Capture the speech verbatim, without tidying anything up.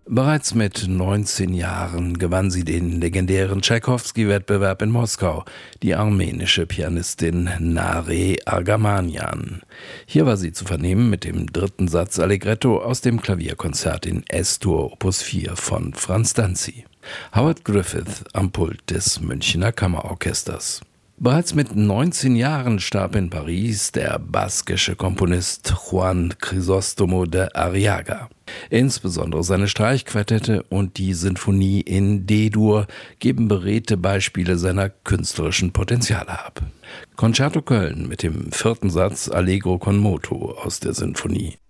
Bereits mit neunzehn Jahren gewann sie den legendären Tschaikowski-Wettbewerb in Moskau, die armenische Pianistin Nare Argamanyan. Hier war sie zu vernehmen mit dem dritten Satz Allegretto aus dem Klavierkonzert in Es-Dur Opus vier von Franz Danzi. Howard Griffith am Pult des Münchner Kammerorchesters. Bereits mit neunzehn Jahren starb in Paris der baskische Komponist Juan Crisóstomo de Arriaga. Insbesondere seine Streichquartette und die Sinfonie in D-Dur geben beredte Beispiele seiner künstlerischen Potenziale ab. Concerto Köln mit dem vierten Satz Allegro con moto aus der Sinfonie.